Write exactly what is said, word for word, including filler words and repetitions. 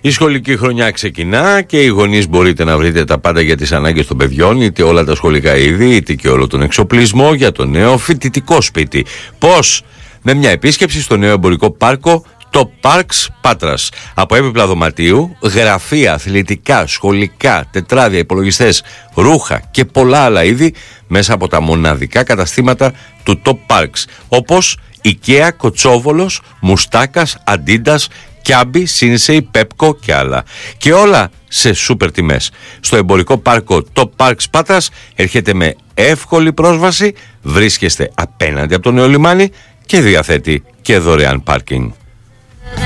Η σχολική χρονιά ξεκινά και οι γονείς μπορείτε να βρείτε τα πάντα για τις ανάγκες των παιδιών, είτε όλα τα σχολικά είδη, είτε και όλο τον εξοπλισμό για το νέο φοιτητικό σπίτι. Πώς? Με μια επίσκεψη στο νέο εμπορικό πάρκο Top Parks Πάτρας. Από έπιπλα δωματίου, γραφεία, αθλητικά, σχολικά, τετράδια, υπολογιστές, ρούχα και πολλά άλλα είδη μέσα από τα μοναδικά καταστήματα του Top Parks, όπως IKEA, Κοτσόβολος, Μουστάκας, Αντίντας, Κιάμπι, Σίνσεϊ, Πέπκο και άλλα. Και όλα σε σούπερ τιμές. Στο εμπορικό πάρκο Top Parks Πάτρας έρχεται με εύκολη πρόσβαση, βρίσκεστε απέναντι από το νέο λιμάνι και διαθέτει και δωρεάν πάρκινγκ.